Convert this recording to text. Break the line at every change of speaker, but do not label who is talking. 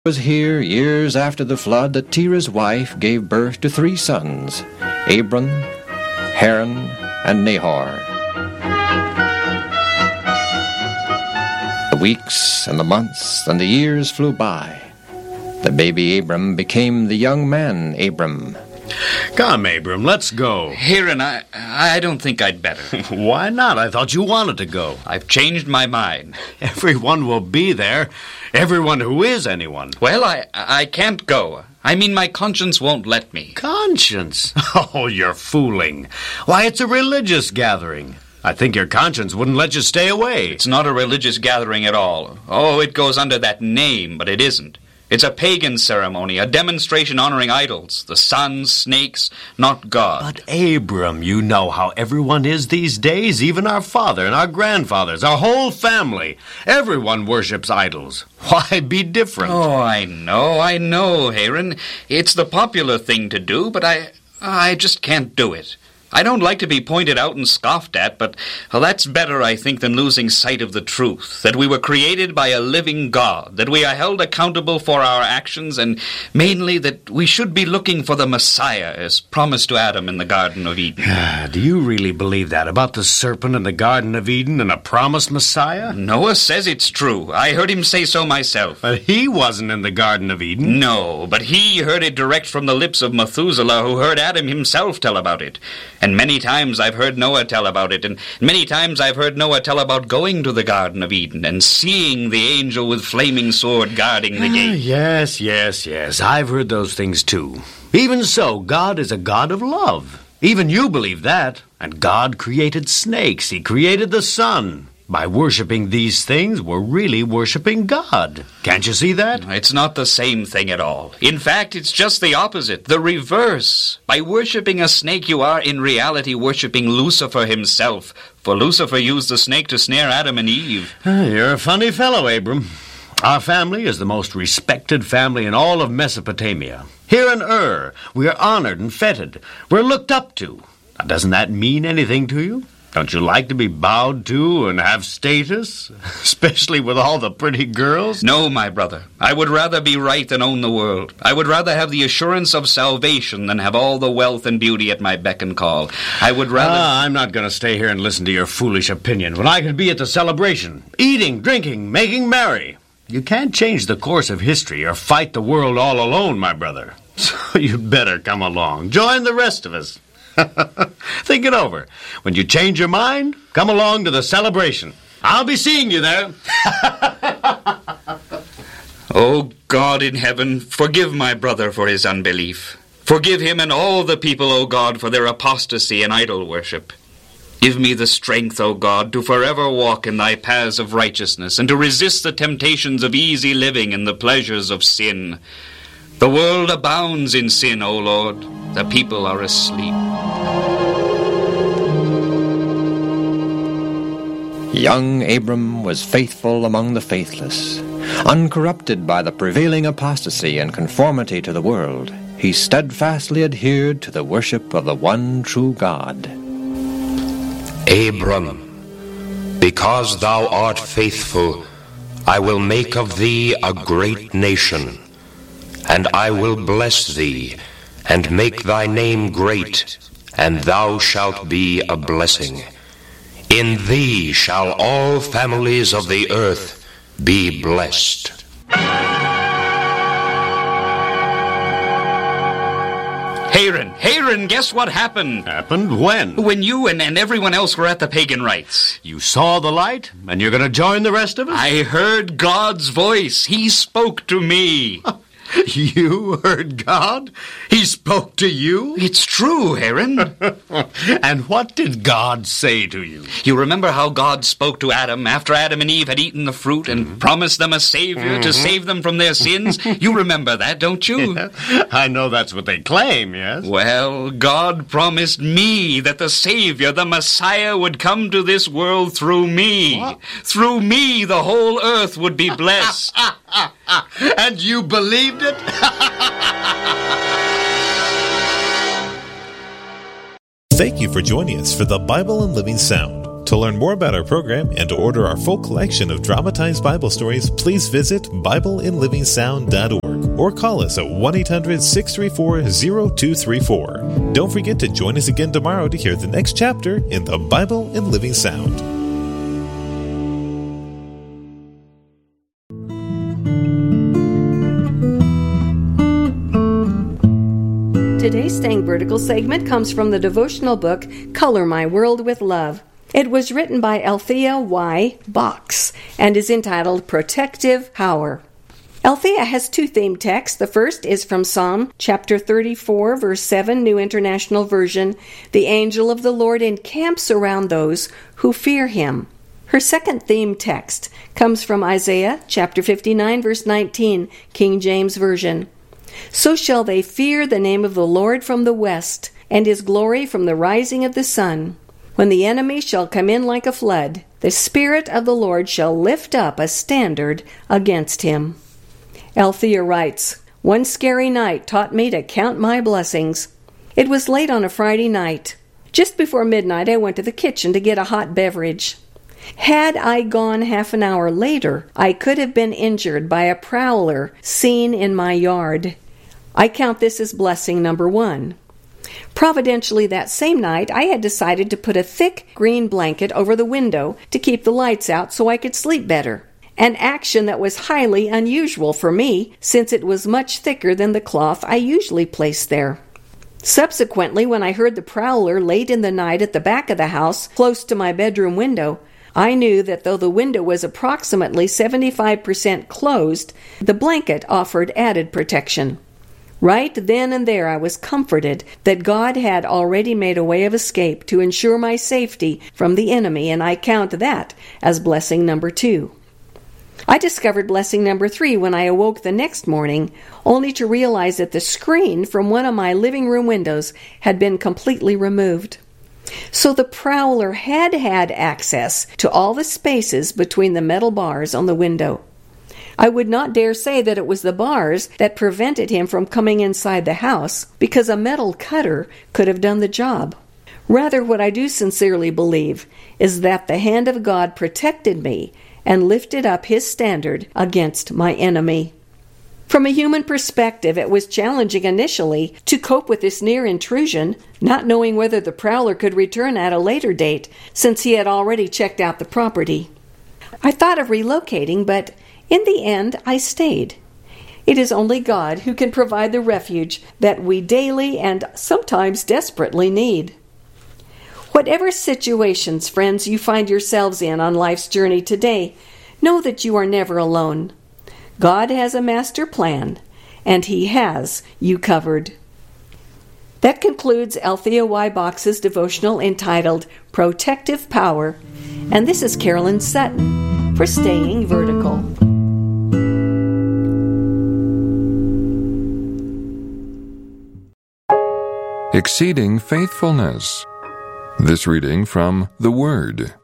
It was here, years after the flood, that Terah's wife gave birth to 3 sons, Abram, Haran, and Nahor. The weeks and the months and the years flew by. The baby Abram became the young man Abram.
Come, Abram, let's go.
Haran, I don't think I'd better.
Why not? I thought you wanted to go.
I've changed my mind.
Everyone will be there. Everyone who is anyone.
Well, I can't go. I mean, my conscience won't let me.
Conscience? Oh, you're fooling. Why, it's a religious gathering. I think your conscience wouldn't let you stay away.
It's not a religious gathering at all. Oh, it goes under that name, but it isn't. It's a pagan ceremony, a demonstration honoring idols, the sun, snakes, not God.
But, Abram, you know how everyone is these days, even our father and our grandfathers, our whole family. Everyone worships idols. Why be different?
Oh, I know, Haran. It's the popular thing to do, but I just can't do it. I don't like to be pointed out and scoffed at, but that's better, I think, than losing sight of the truth, that we were created by a living God, that we are held accountable for our actions, and mainly that we should be looking for the Messiah, as promised to Adam in the Garden of Eden.
Do you really believe that about the serpent in the Garden of Eden and a promised Messiah?
Noah says it's true. I heard him say so myself.
But he wasn't in the Garden of Eden.
No, but he heard it direct from the lips of Methuselah, who heard Adam himself tell about it. And many times I've heard Noah tell about it, and many times I've heard Noah tell about going to the Garden of Eden and seeing the angel with flaming sword guarding the gate.
Yes. I've heard those things too. Even so, God is a God of love. Even you believe that. And God created snakes. He created the sun. By worshipping these things, we're really worshipping God. Can't you see that?
It's not the same thing at all. In fact, it's just the opposite, the reverse. By worshipping a snake, you are in reality worshipping Lucifer himself. For Lucifer used the snake to snare Adam and Eve.
You're a funny fellow, Abram. Our family is the most respected family in all of Mesopotamia. Here in Ur, we are honored and feted. We're looked up to. Now, doesn't that mean anything to you? Don't you like to be bowed to and have status? Especially with all the pretty girls?
No, my brother. I would rather be right than own the world. I would rather have the assurance of salvation than have all the wealth and beauty at my beck and call. I would rather...
I'm not going to stay here and listen to your foolish opinion when I could be at the celebration. Eating, drinking, making merry. You can't change the course of history or fight the world all alone, my brother. So you'd better come along. Join the rest of us. Think it over. When you change your mind, come along to the celebration. I'll be seeing you there.
Oh, God in heaven, forgive my brother for his unbelief. Forgive him and all the people, O God, for their apostasy and idol worship. Give me the strength, O God, to forever walk in thy paths of righteousness and to resist the temptations of easy living and the pleasures of sin. The world abounds in sin, O Lord. The people are asleep.
Young Abram was faithful among the faithless. Uncorrupted by the prevailing apostasy and conformity to the world, he steadfastly adhered to the worship of the one true God.
Abram, because thou art faithful, I will make of thee a great nation, and I will bless thee, and make thy name great, and thou shalt be a blessing. In thee shall all families of the earth be blessed.
Haran, guess what happened?
Happened when?
When you and everyone else were at the pagan rites.
You saw the light, and you're going to join the rest of us?
I heard God's voice. He spoke to me.
You heard God? He spoke to you?
It's true, Haran.
And what did God say to you?
You remember how God spoke to Adam after Adam and Eve had eaten the fruit and promised them a Savior to save them from their sins? You remember that, don't you?
Yeah, I know that's what they claim, yes?
Well, God promised me that the Savior, the Messiah, would come to this world through me.
What?
Through me, the whole earth would be blessed.
And you believed it?
Thank you for joining us for the Bible and Living Sound. To learn more about our program and to order our full collection of dramatized Bible stories, please visit BibleInLivingSound.org or call us at 1-800-634-0234. Don't forget to join us again tomorrow to hear the next chapter in the Bible in Living Sound.
Today's Staying Vertical segment comes from the devotional book, Color My World with Love. It was written by Althea Y. Box and is entitled Protective Power. Althea has two theme texts. The first is from Psalm chapter 34, verse 7, New International Version. The angel of the Lord encamps around those who fear him. Her second theme text comes from Isaiah chapter 59, verse 19, King James Version. So shall they fear the name of the Lord from the west, and his glory from the rising of the sun. When the enemy shall come in like a flood, the Spirit of the Lord shall lift up a standard against him. Althea writes, one scary night taught me to count my blessings. It was late on a Friday night. Just before midnight, I went to the kitchen to get a hot beverage. Had I gone half an hour later, I could have been injured by a prowler seen in my yard. I count this as blessing number 1. Providentially, that same night, I had decided to put a thick green blanket over the window to keep the lights out so I could sleep better. An action that was highly unusual for me, since it was much thicker than the cloth I usually place there. Subsequently, when I heard the prowler late in the night at the back of the house, close to my bedroom window, I knew that though the window was approximately 75% closed, the blanket offered added protection. Right then and there I was comforted that God had already made a way of escape to ensure my safety from the enemy, and I count that as blessing number 2. I discovered blessing number 3 when I awoke the next morning, only to realize that the screen from one of my living room windows had been completely removed. So the prowler had access to all the spaces between the metal bars on the window. I would not dare say that it was the bars that prevented him from coming inside the house, because a metal cutter could have done the job. Rather, what I do sincerely believe is that the hand of God protected me and lifted up his standard against my enemy. From a human perspective, it was challenging initially to cope with this near intrusion, not knowing whether the prowler could return at a later date, since he had already checked out the property. I thought of relocating, but in the end, I stayed. It is only God who can provide the refuge that we daily and sometimes desperately need. Whatever situations, friends, you find yourselves in on life's journey today, know that you are never alone. God has a master plan, and he has you covered. That concludes Althea Y. Box's devotional entitled Protective Power, and this is Carolyn Sutton for Staying Vertical.
Exceeding faithfulness. This reading from The Word.